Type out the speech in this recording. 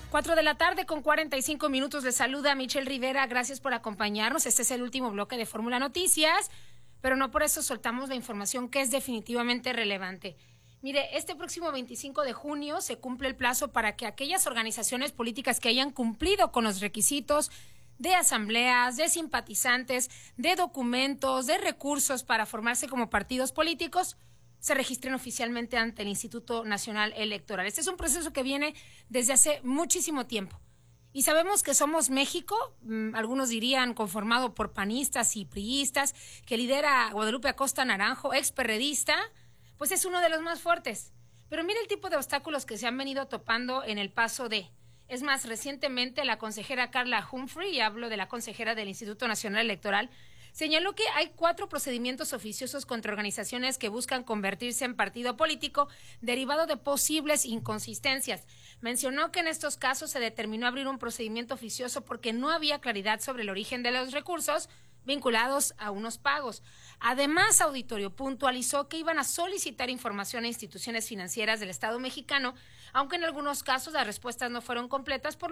4 de la tarde con 45 minutos. Les saluda Michelle Rivera. Gracias por acompañarnos. Este es el último bloque de Fórmula Noticias, pero no por eso soltamos la información que es definitivamente relevante. Mire, este próximo 25 de junio se cumple el plazo para que aquellas organizaciones políticas que hayan cumplido con los requisitos de asambleas, de simpatizantes, de documentos, de recursos para formarse como partidos políticos, se registren oficialmente ante el Instituto Nacional Electoral. Este es un proceso que viene desde hace muchísimo tiempo. Y sabemos que somos México, algunos dirían conformado por panistas y priistas, que lidera Guadalupe Acosta Naranjo, experredista, pues es uno de los más fuertes. Pero mire el tipo de obstáculos que se han venido topando en el paso de... Es más, recientemente la consejera Carla Humphrey, y hablo de la consejera del Instituto Nacional Electoral, señaló que hay 4 procedimientos oficiosos contra organizaciones que buscan convertirse en partido político derivado de posibles inconsistencias. Mencionó que en estos casos se determinó abrir un procedimiento oficioso porque no había claridad sobre el origen de los recursos vinculados a unos pagos. Además, auditorio puntualizó que iban a solicitar información a instituciones financieras del Estado mexicano, aunque en algunos casos las respuestas no fueron completas, por